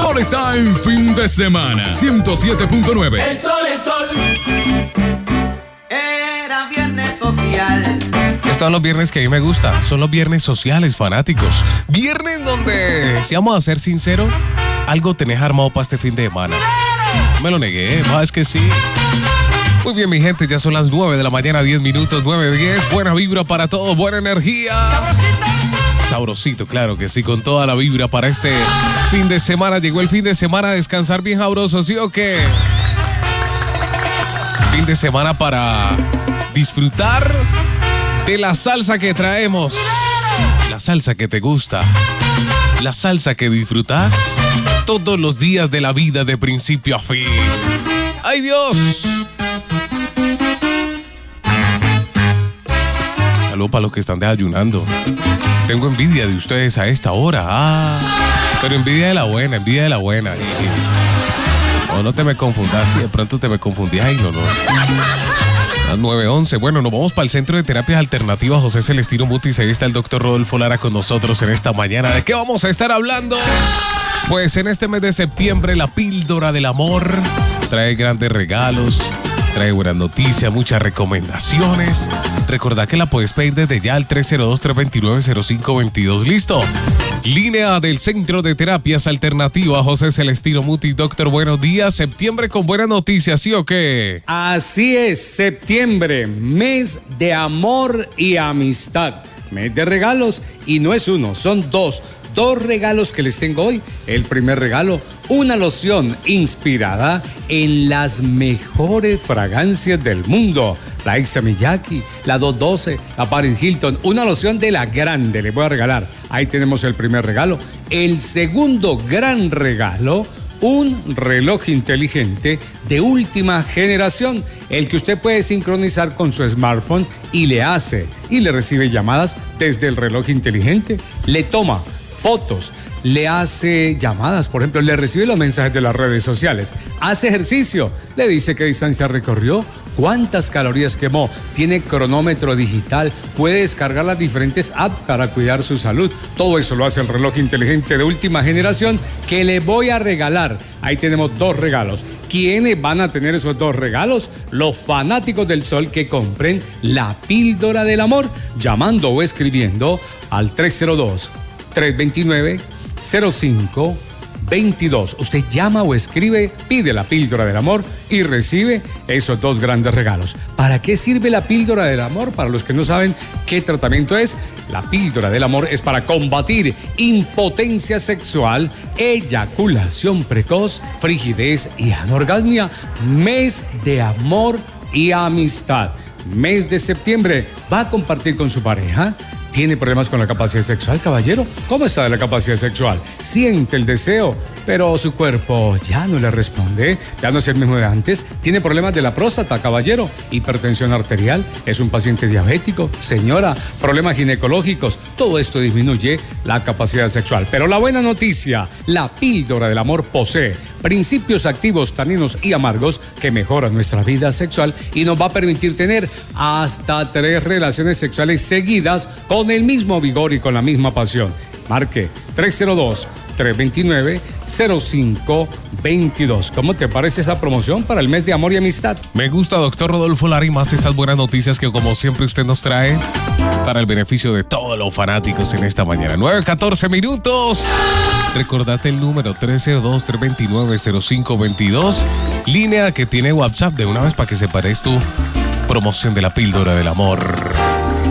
sol está en fin de semana. 107.9. El sol. Era viernes social. Estos son los viernes que a mí me gustan. Son los viernes sociales, fanáticos. Viernes donde, si vamos a ser sinceros, algo tenés armado para este fin de semana. Me lo negué, más que sí. Muy bien, mi gente, ya son las 9 de la mañana, 10 minutos, 9:10. Buena vibra para todos, buena energía. Sabrosito, claro que sí, con toda la vibra para este fin de semana. Llegó el fin de semana a descansar bien sabroso, ¿sí o qué? Fin de semana para disfrutar de la salsa que traemos. La salsa que te gusta. La salsa que disfrutas todos los días de la vida de principio a fin. ¡Ay, Dios! Saludos para los que están desayunando. Tengo envidia de ustedes a esta hora. Pero envidia de la buena, envidia de la buena. No te me confundas, si de pronto te me confundí. Ay, no. Las 9:11. Bueno, nos vamos para el Centro de Terapias Alternativas José Celestino Mutis. Ahí está el doctor Rodolfo Lara con nosotros en esta mañana. ¿De qué vamos a estar hablando? Pues en este mes de septiembre, la píldora del amor trae grandes regalos, trae buenas noticias, muchas recomendaciones. Recordá que la puedes pedir desde ya al 302-329-0522. ¿Listo? Línea del Centro de Terapias Alternativas José Celestino Mutis. Doctor, buenos días. Septiembre con buenas noticias, ¿sí o qué? Así es, septiembre, mes de amor y amistad. Mes de regalos, y no es uno, son dos regalos que les tengo hoy. El primer regalo, una loción inspirada en las mejores fragancias del mundo. La Ixta Miyake, la 212, la Paris Hilton, una loción de la grande les voy a regalar. Ahí tenemos el primer regalo. El segundo gran regalo, un reloj inteligente de última generación, el que usted puede sincronizar con su smartphone y le recibe llamadas desde el reloj inteligente, le toma fotos, le hace llamadas, por ejemplo, le recibe los mensajes de las redes sociales, hace ejercicio, le dice qué distancia recorrió, cuántas calorías quemó, tiene cronómetro digital, puede descargar las diferentes apps para cuidar su salud. Todo eso lo hace el reloj inteligente de última generación que le voy a regalar. Ahí tenemos dos regalos. ¿Quiénes van a tener esos dos regalos? Los fanáticos del sol que compren la píldora del amor, llamando o escribiendo al 302-329-0522. Usted llama o escribe, pide la píldora del amor y recibe esos dos grandes regalos. ¿Para qué sirve la píldora del amor? Para los que no saben qué tratamiento es, la píldora del amor es para combatir impotencia sexual, eyaculación precoz, frigidez y anorgasmia. Mes de amor y amistad. Mes de septiembre, ¿va a compartir con su pareja? ¿Tiene problemas con la capacidad sexual, caballero? ¿Cómo está de la capacidad sexual? Siente el deseo, pero su cuerpo ya no le responde, ya no es el mismo de antes. ¿Tiene problemas de la próstata, caballero? ¿Hipertensión arterial? ¿Es un paciente diabético? Señora, problemas ginecológicos. Todo esto disminuye la capacidad sexual. Pero la buena noticia, la píldora del amor posee principios activos, taninos y amargos que mejoran nuestra vida sexual y nos va a permitir tener hasta 3 relaciones sexuales seguidas con el mismo vigor y con la misma pasión. Marque 302-329-0522. ¿Cómo te parece esa promoción para el mes de amor y amistad? Me gusta, doctor Rodolfo Lara, y más esas buenas noticias que como siempre usted nos trae para el beneficio de todos los fanáticos en esta mañana. 9:14 minutos. Recordate el número 302-329-0522. Línea que tiene WhatsApp de una vez para que separes tu promoción de la píldora del amor.